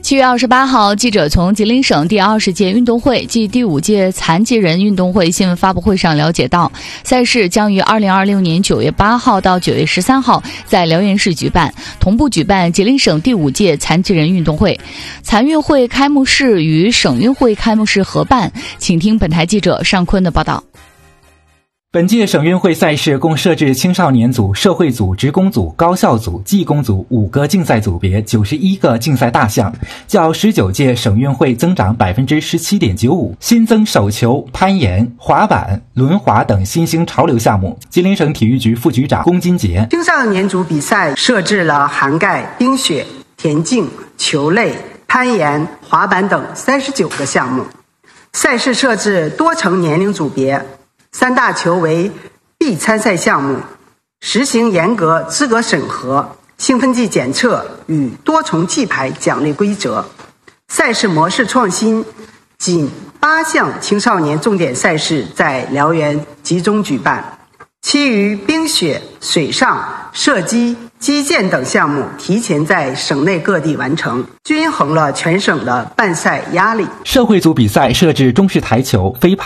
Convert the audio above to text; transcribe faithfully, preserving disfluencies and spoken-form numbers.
七月二十八号，记者从吉林省第二十届运动会暨第五届残疾人运动会新闻发布会上了解到，赛事将于二零二六年九月八号到九月十三号在辽源市举办，同步举办吉林省第五届残疾人运动会。残运会开幕式与省运会开幕式合办，请听本台记者尚坤的报道。 本届省运会赛事共设置青少年组、社会组、职工组、高校组、技工组五个竞赛组别，九十一个竞赛大项，较十九届省运会增长百分之十七点九五，新增手球、攀岩、滑板、轮滑等新兴潮流项目。吉林省体育局副局长龚金杰： 青少年组比赛设置了涵盖冰雪、田径、球类、攀岩、滑板等三十九个项目，赛事设置多成年龄组别。三大球为必参赛项目，实行严格资格审核、兴奋剂检测与多重记牌奖励规则。赛事模式创新，仅八项青少年重点赛事在辽源集中举办，其余冰雪、水上、射击、击剑等项目提前在省内各地完成，均衡了全省的办赛压力。 社会组比赛设置中式台球、飞盘